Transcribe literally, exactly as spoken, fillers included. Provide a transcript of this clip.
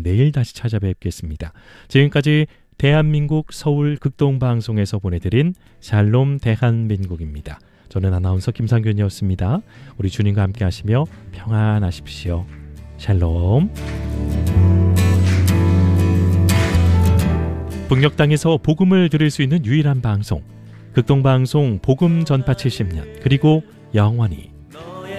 내일 다시 찾아뵙겠습니다. 지금까지 대한민국 서울 극동방송에서 보내드린 샬롬 대한민국입니다. 저는 아나운서 김상균이었습니다. 우리 주님과 함께 하시며 평안하십시오. 샬롬. 북녘 땅에서 복음을 들을 수 있는 유일한 방송, 극동방송 복음 전파 칠십 년, 그리고 영원히